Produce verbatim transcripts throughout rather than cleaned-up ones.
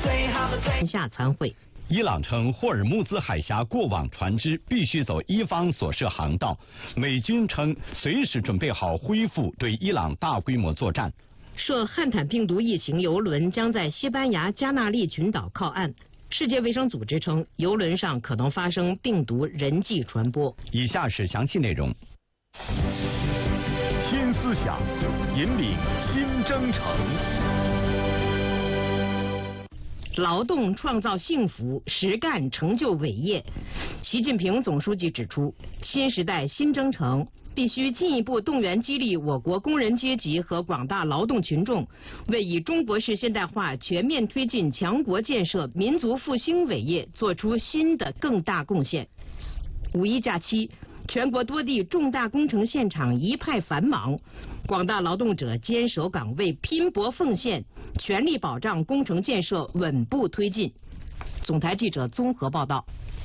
下参会。 伊朗称霍尔木兹海峡过往船只必须走伊方所设航道，美军称随时准备好恢复对伊朗大规模作战。 涉汉坦病毒疫情邮轮将在西班牙加纳利群岛靠岸。世界卫生组织称，邮轮上可能发生病毒人际传播。 以下是详细内容。 新思想，引领新征程。 劳动创造幸福，实干成就伟业。习近平总书记指出，新时代新征程必须进一步动员激励我国工人阶级和广大劳动群众，为以中国式现代化全面推进强国建设、民族复兴伟业做出新的更大贡献。五一假期，全国多地重大工程现场一派繁忙，广大劳动者坚守岗位，拼搏奉献，全力保障工程建设稳步推进。总台记者综合报道。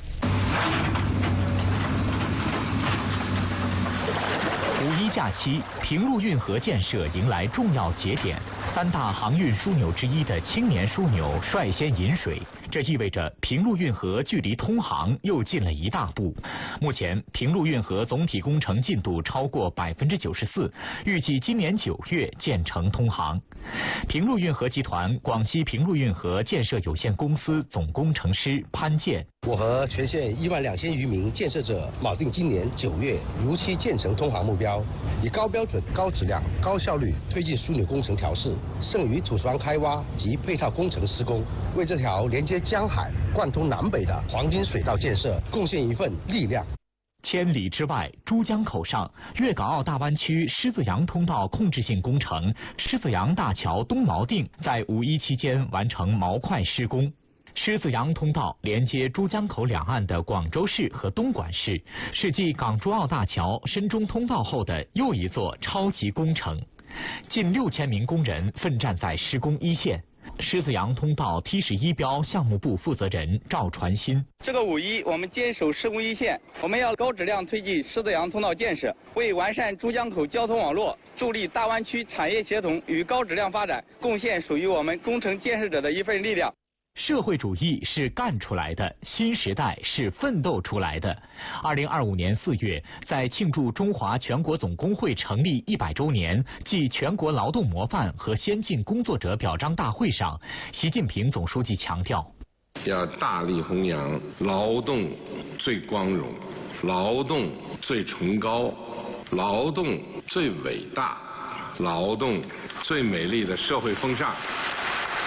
五一假期，平陆运河建设迎来重要节点，三大航运枢纽之一的青年枢纽率先引水。这意味着平陆运河距离通航又近了一大步。目前，平陆运河总体工程进度超过百分之九十四，预计今年九月建成通航。平陆运河集团广西平陆运河建设有限公司总工程师潘建： 我和全县一万两千余名建设者铆定今年九月如期建成通航目标，以高标准、高质量、高效率推进枢纽工程调试、剩余土石方开挖及配套工程施工，为这条连接江海、贯通南北的黄金水道建设贡献一份力量。 千里之外，珠江口上，粤港澳大湾区狮子洋通道控制性工程狮子洋大桥东锚定在五一期间完成锚块施工。狮子洋通道连接珠江口两岸的广州市和东莞市，是继港珠澳大桥、深中通道后的又一座超级工程。近六千名工人奋战在施工一线。狮子洋通道 T 十一标项目部负责人赵传新： 这个五一，我们坚守施工一线，我们要高质量推进狮子洋通道建设，为完善珠江口交通网络、助力大湾区产业协同与高质量发展，贡献属于我们工程建设者的一份力量。 社会主义是干出来的，新时代是奋斗出来的。二零二五年四月，在庆祝中华全国总工会成立一百周年暨全国劳动模范和先进工作者表彰大会上，习近平总书记强调， 要大力弘扬劳动最光荣、劳动最崇高、劳动最伟大、劳动最美丽的社会风尚。